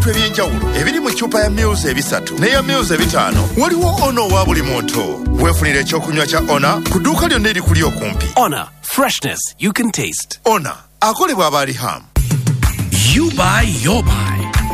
ebyenjawulo ebiri mu ccupa ya Mils ebisatu n'eya Mils ebitaano. Waliwo Ono wa buli muntu. Weefunira ekyokunywa kya Ona ku dduuka lyonna erikuli okumpi. Ona, freshness you can taste. Ona akolebwa aba Riham. You buy your buy.